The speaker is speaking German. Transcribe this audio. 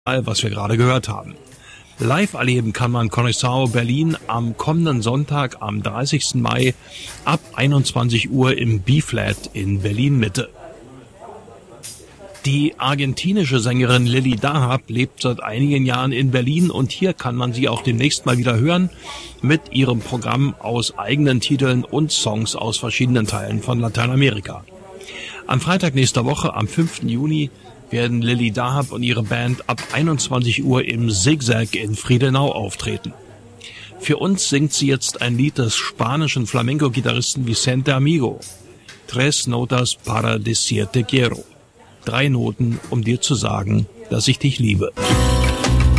was wir gerade gehört haben. Live erleben kann man Curaçao Berlin am kommenden Sonntag, am 30. Mai ab 21 Uhr im B-Flat in Berlin-Mitte. Die argentinische Sängerin Lily Dahab lebt seit einigen Jahren in Berlin und hier kann man sie auch demnächst mal wieder hören mit ihrem Programm aus eigenen Titeln und Songs aus verschiedenen Teilen von Lateinamerika. Am Freitag nächster Woche, am 5. Juni, werden Lily Dahab und ihre Band ab 21 Uhr im Zigzag in Friedenau auftreten. Für uns singt sie jetzt ein Lied des spanischen Flamenco-Gitarristen Vicente Amigo. Tres notas para decirte quiero. 3 Noten, um dir zu sagen, dass ich dich liebe.